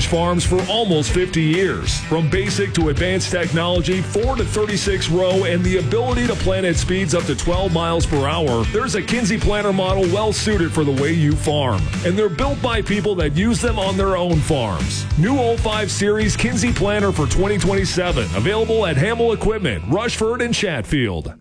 Village Farms for almost 50 years. From basic to advanced technology, 4 to 36 row, and the ability to plant at speeds up to 12 miles per hour, there's a Kinze planter model well suited for the way you farm. And they're built by people that use them on their own farms. New 05 Series Kinze planter for 2027. Available at Hamill Equipment, Rushford, and Chatfield.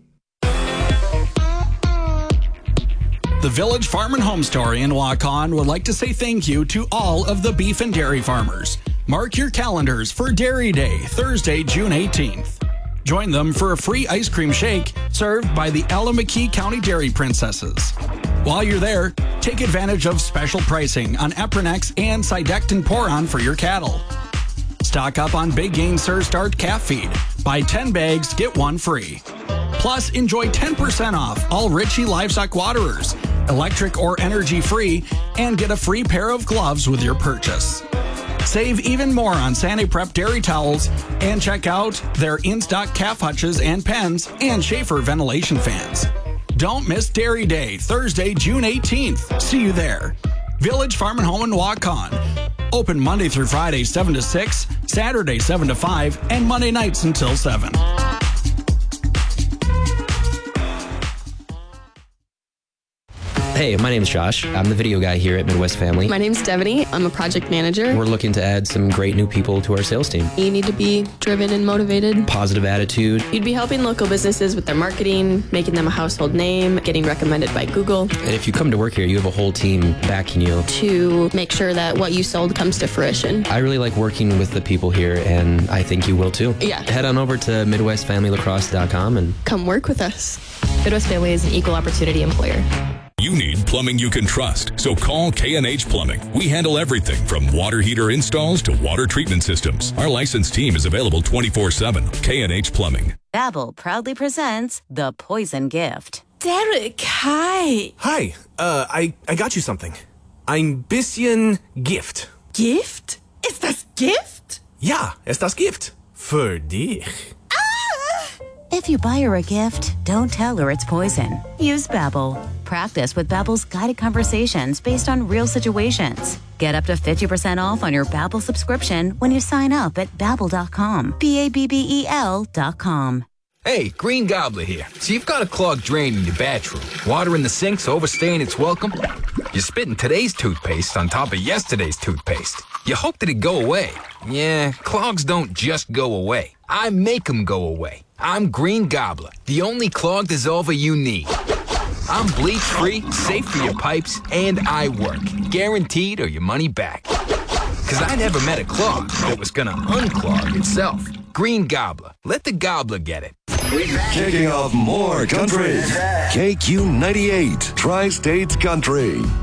The Village Farm and Home Store in Waukon would like to say thank you to all of the beef and dairy farmers. Mark your calendars for Dairy Day, Thursday, June 18th. Join them for a free ice cream shake served by the Allamakee County Dairy Princesses. While you're there, take advantage of special pricing on Epronex and Cydectin Poron for your cattle. Stock up on Big Gain Sur Start calf feed. Buy 10 bags, get one free. Plus, enjoy 10% off all Ritchie Livestock Waterers, electric or energy-free, and get a free pair of gloves with your purchase. Save even more on Sani Prep dairy towels and check out their in-stock calf hutches and pens and Schaefer ventilation fans. Don't miss Dairy Day, Thursday, June 18th. See you there. Village Farm and Home in Waukon. Open Monday through Friday, 7 to 6, Saturday, 7 to 5, and Monday nights until 7. Hey, my name's Josh. I'm the video guy here at Midwest Family. My name's Devaney. I'm a project manager. We're looking to add some great new people to our sales team. You need to be driven and motivated. Positive attitude. You'd be helping local businesses with their marketing, making them a household name, getting recommended by Google. And if you come to work here, you have a whole team backing you. To make sure that what you sold comes to fruition. I really like working with the people here, and I think you will too. Yeah. Head on over to MidwestFamilyLacrosse.com and come work with us. Midwest Family is an equal opportunity employer. You need plumbing you can trust, so call K&H Plumbing. We handle everything from water heater installs to water treatment systems. Our licensed team is available 24/7. K&H Plumbing. Babbel proudly presents The Poison Gift. Derek, hi. Hi, I got you something. Ein bisschen Gift. Gift? Ist das Gift? Ja, ist das Gift. Für dich. If you buy her a gift, don't tell her it's poison. Use Babbel. Practice with Babbel's guided conversations based on real situations. Get up to 50% off on your Babbel subscription when you sign up at Babbel.com. Babbel.com. Hey, Green Gobbler here. So you've got a clogged drain in your bathroom. Water in the sink's overstaying its welcome. You're spitting today's toothpaste on top of yesterday's toothpaste. You hope that it go away. Yeah, clogs don't just go away. I make them go away. I'm Green Gobbler, the only clog dissolver you need. I'm bleach-free, safe for your pipes, and I work. Guaranteed or your money back. Because I never met a clog that was gonna unclog itself. Green Gobbler. Let the gobbler get it. Kicking off more country. KQ98, Tri-States Country.